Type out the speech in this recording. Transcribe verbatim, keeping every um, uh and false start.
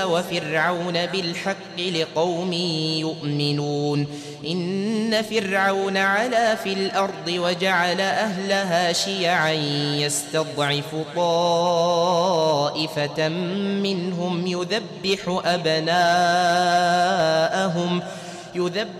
وفرعون بالحق لقوم يؤمنون إن فرعون علا في الأرض وجعل أهلها شيعا يستضعف طائفة منهم يذبح أبناءهم يذبح